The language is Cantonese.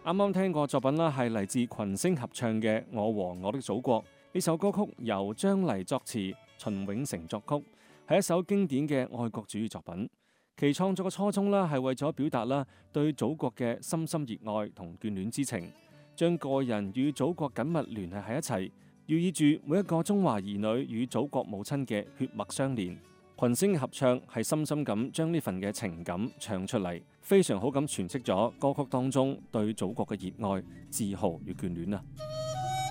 啱啱聽過作品啦，係嚟自群星合唱嘅《我和我的祖國》。呢首歌曲由張黎作詞，秦永成作曲，係一首經典嘅愛國主義作品。其創作嘅初衷啦，係為咗表達啦對祖國嘅深深熱愛同眷戀之情，將個人與祖國緊密聯繫喺一齊，寓意住每一個中華兒女與祖國母親嘅血脈相連。群星嘅合唱係深深咁將呢份嘅情感唱出嚟，非常好咁詮釋咗歌曲當中對祖國嘅熱愛、自豪與眷戀啊！